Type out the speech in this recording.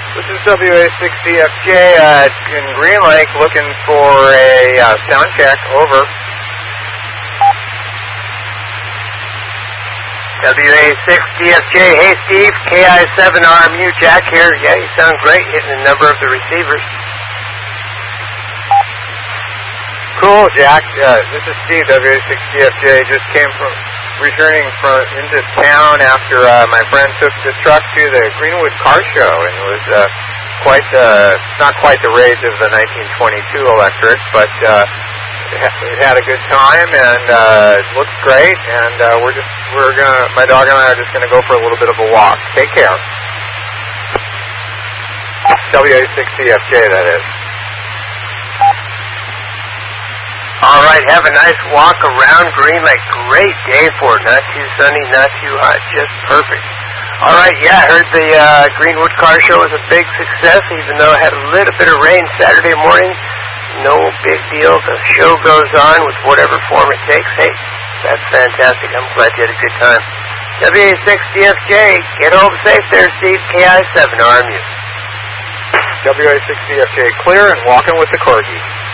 This is WA60FJ in Green Lake looking for a sound check. Over. WA60FJ, hey Steve, KI7RMU, Jack here. Yeah, you sound great, hitting a number of the receivers. Cool, Jack. This is Steve, WA60FJ. Just came from returning into town after my friend took the truck to the Greenwood Car Show, and it was not quite the rage of the 1922 electric, but it had a good time, and it looks great. And my dog and I are just gonna go for a little bit of a walk. Take care. WA60FJ, that is. All right, have a nice walk around Green Lake. Great day for it. Not too sunny, not too hot, just perfect. All right, yeah, I heard the Greenwood Car Show was a big success, even though it had a little bit of rain Saturday morning. No big deal. The show goes on with whatever form it takes. Hey, that's fantastic. I'm glad you had a good time. WA60FJ, get home safe there, Steve. KI7RMU. WA60FJ, clear and walking with the corgi.